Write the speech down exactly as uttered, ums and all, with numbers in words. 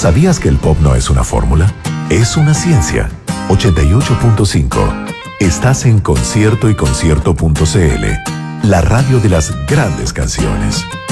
¿Sabías que el pop no es una fórmula? Es una ciencia. ochenta y ocho punto cinco. Estás en concierto y concierto punto c l, la radio de las grandes canciones.